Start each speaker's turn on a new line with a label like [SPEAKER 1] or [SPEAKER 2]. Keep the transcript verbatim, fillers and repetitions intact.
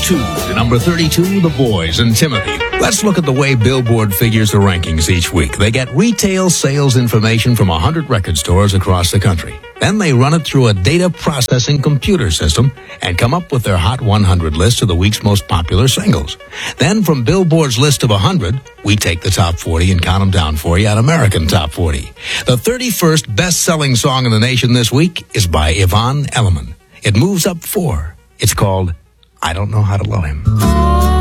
[SPEAKER 1] two to number thirty-two, The Boys and Timothy. Let's look at the way Billboard figures the rankings each week. They get retail sales information from one hundred record stores across the country. Then they run it through a data processing computer system and come up with their Hot one hundred list of the week's most popular singles. Then from Billboard's list of one hundred, we take the top forty and count them down for you at American Top forty. The thirty-first best-selling song in the nation this week is by Yvonne Elliman. It moves up four. It's called I Don't Know How to Love Him.